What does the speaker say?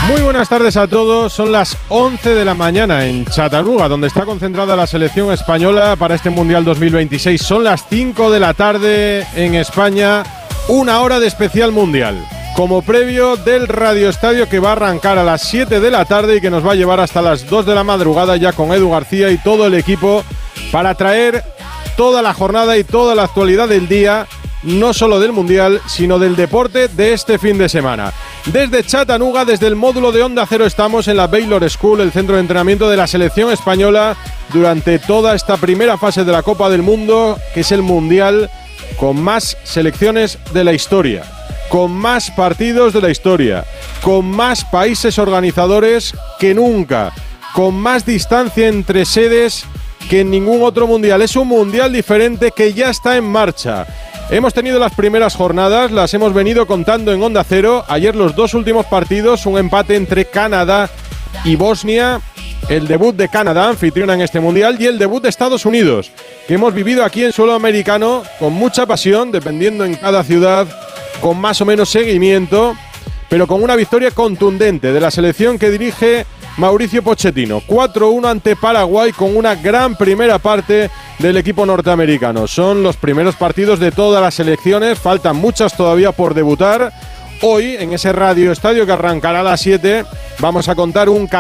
Muy buenas tardes a todos, son las 11 de la mañana en Chattanooga, donde está concentrada la selección española para este Mundial 2026. Son las 5 de la tarde en España, una hora de especial mundial, como previo del Radio Estadio que va a arrancar a las 7 de la tarde y que nos va a llevar hasta las 2 de la madrugada ya con Edu García y todo el equipo para traer toda la jornada y toda la actualidad del día, no solo del Mundial, sino del deporte de este fin de semana. Desde Chattanooga, desde el módulo de Onda Cero, estamos en la Baylor School, el centro de entrenamiento de la selección española, durante toda esta primera fase de la Copa del Mundo, que es el Mundial con más selecciones de la historia, con más partidos de la historia, con más países organizadores que nunca, con más distancia entre sedes que en ningún otro Mundial. Es un Mundial diferente que ya está en marcha. Hemos tenido las primeras jornadas, las hemos venido contando en Onda Cero. Ayer los dos últimos partidos, un empate entre Canadá y Bosnia, el debut de Canadá, anfitriona en este Mundial, y el debut de Estados Unidos, que hemos vivido aquí en suelo americano con mucha pasión, dependiendo en cada ciudad, con más o menos seguimiento, pero con una victoria contundente de la selección que dirige Mauricio Pochettino. 4-1 ante Paraguay con una gran primera parte del equipo norteamericano. Son los primeros partidos de todas las selecciones, faltan muchas todavía por debutar. Hoy, en ese Radio Estadio que arrancará a las 7, vamos a contar un